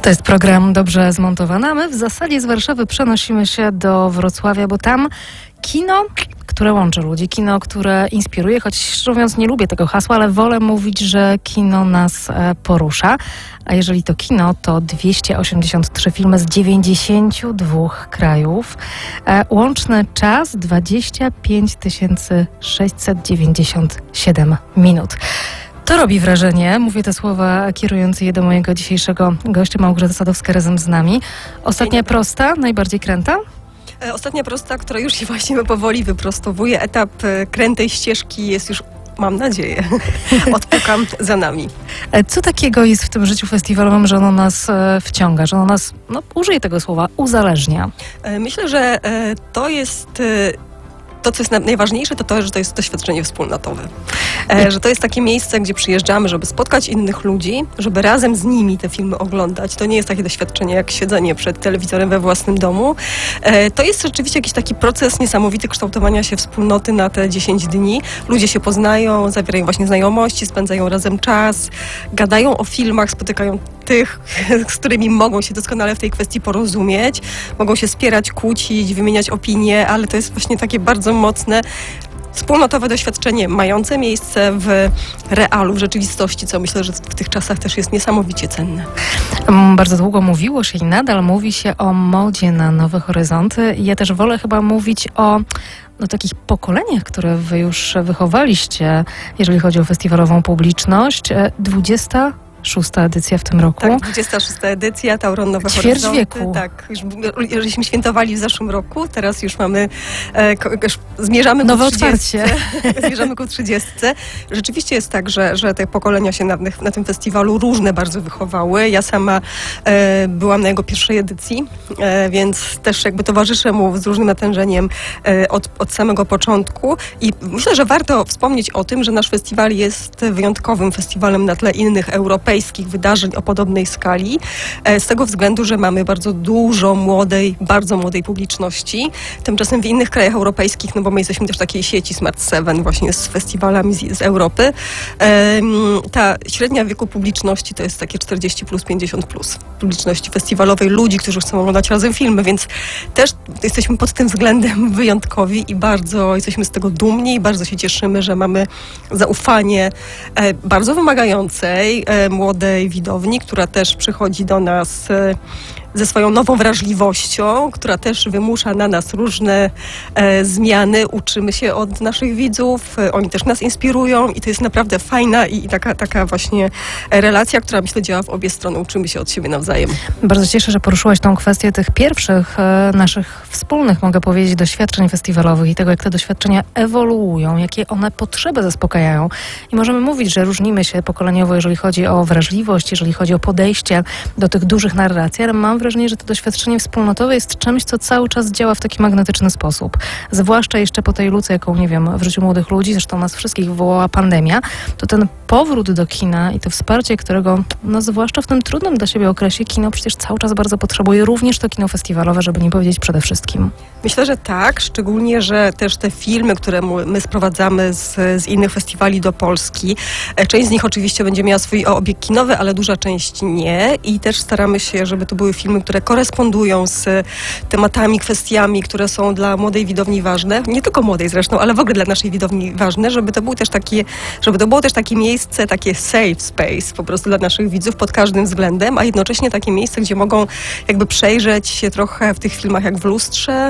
To jest program dobrze zmontowany, a my w zasadzie z Warszawy przenosimy się do Wrocławia, bo tam kino, które łączy ludzi, kino, które inspiruje, choć szczerze mówiąc nie lubię tego hasła, ale wolę mówić, że kino nas porusza. A jeżeli to kino, to 283 filmy z 92 krajów. Łączny czas 25 697 minut. To robi wrażenie. Mówię te słowa kierując je do mojego dzisiejszego gościa, Małgorzata Sadowska razem z nami. Ostatnia prosta, najbardziej kręta? Ostatnia prosta, która już się właśnie powoli wyprostowuje. Etap krętej ścieżki jest już, mam nadzieję, odpukam za nami. Co takiego jest w tym życiu festiwalowym, że ono nas wciąga, że ono nas, użyję tego słowa, uzależnia? Myślę, że to jest... To, co jest najważniejsze, to, że to jest doświadczenie wspólnotowe. Że to jest takie miejsce, gdzie przyjeżdżamy, żeby spotkać innych ludzi, żeby razem z nimi te filmy oglądać. To nie jest takie doświadczenie jak siedzenie przed telewizorem we własnym domu. To jest rzeczywiście jakiś taki proces niesamowity kształtowania się wspólnoty na te 10 dni. Ludzie się poznają, zawierają właśnie znajomości, spędzają razem czas, gadają o filmach, spotykają tych, z którymi mogą się doskonale w tej kwestii porozumieć, mogą się wspierać, kłócić, wymieniać opinie, ale to jest właśnie takie bardzo mocne, wspólnotowe doświadczenie mające miejsce w realu, w rzeczywistości, co myślę, że w tych czasach też jest niesamowicie cenne. Bardzo długo mówiło się i nadal mówi się o modzie na nowe horyzonty. Ja też wolę chyba mówić o takich pokoleniach, które wy już wychowaliście, jeżeli chodzi o festiwalową publiczność. 26. edycja w tym roku. Tak, 26. edycja, Tauron Nowe Ćwierć Horyzonty. wieku. Tak, już żeśmy świętowali w zeszłym roku, teraz już mamy, zmierzamy nowe ku 30. otwarcie. Zmierzamy ku 30. Rzeczywiście jest tak, że te pokolenia się na tym festiwalu różne bardzo wychowały. Ja sama byłam na jego pierwszej edycji, więc też jakby towarzyszę mu z różnym natężeniem od samego początku i myślę, że warto wspomnieć o tym, że nasz festiwal jest wyjątkowym festiwalem na tle innych europejskich wydarzeń o podobnej skali, z tego względu, że mamy bardzo dużo bardzo młodej publiczności. Tymczasem w innych krajach europejskich, bo my jesteśmy też w takiej sieci Smart 7 właśnie z festiwalami z Europy, ta średnia wieku publiczności to jest takie 40 plus, 50 plus publiczności festiwalowej, ludzi, którzy chcą oglądać razem filmy, więc też jesteśmy pod tym względem wyjątkowi i bardzo jesteśmy z tego dumni i bardzo się cieszymy, że mamy zaufanie bardzo wymagającej, młodej widowni, która też przychodzi do nas ze swoją nową wrażliwością, która też wymusza na nas różne zmiany. Uczymy się od naszych widzów, oni też nas inspirują i to jest naprawdę fajna i taka właśnie relacja, która myślę działa w obie strony. Uczymy się od siebie nawzajem. Bardzo cieszę, że poruszyłaś tą kwestię tych pierwszych naszych wspólnych, mogę powiedzieć, doświadczeń festiwalowych i tego, jak te doświadczenia ewoluują, jakie one potrzeby zaspokajają. I możemy mówić, że różnimy się pokoleniowo, jeżeli chodzi o wrażliwość, jeżeli chodzi o podejście do tych dużych narracji, ale mam wrażenie, że to doświadczenie wspólnotowe jest czymś, co cały czas działa w taki magnetyczny sposób. Zwłaszcza jeszcze po tej luce, jaką, nie wiem, w życiu młodych ludzi, zresztą nas wszystkich wywołała pandemia, to ten powrót do kina i to wsparcie, którego, zwłaszcza w tym trudnym dla siebie okresie, kino przecież cały czas bardzo potrzebuje, również to kino festiwalowe, żeby nie powiedzieć przede wszystkim. Myślę, że tak, szczególnie, że też te filmy, które my sprowadzamy z innych festiwali do Polski, część z nich oczywiście będzie miała swój obieg kinowy, ale duża część nie i też staramy się, żeby to były filmy, które korespondują z tematami, kwestiami, które są dla młodej widowni ważne, nie tylko młodej zresztą, ale w ogóle dla naszej widowni ważne, żeby to było też takie miejsce, takie safe space po prostu dla naszych widzów pod każdym względem, a jednocześnie takie miejsce, gdzie mogą jakby przejrzeć się trochę w tych filmach jak w lustrze.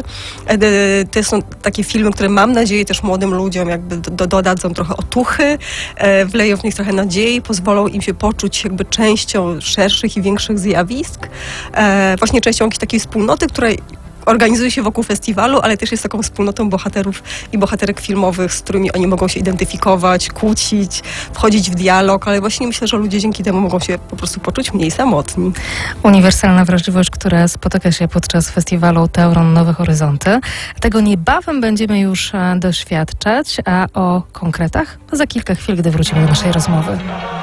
To są takie filmy, które mam nadzieję też młodym ludziom jakby dodadzą trochę otuchy, wleją w nich trochę nadziei, pozwolą im się poczuć jakby częścią szerszych i większych zjawisk. Właśnie częścią jakiejś takiej wspólnoty, której organizuje się wokół festiwalu, ale też jest taką wspólnotą bohaterów i bohaterek filmowych, z którymi oni mogą się identyfikować, kłócić, wchodzić w dialog, ale właśnie myślę, że ludzie dzięki temu mogą się po prostu poczuć mniej samotni. Uniwersalna wrażliwość, która spotyka się podczas festiwalu Tauron Nowe Horyzonty. Tego niebawem będziemy już doświadczać, a o konkretach za kilka chwil, gdy wrócimy do naszej rozmowy.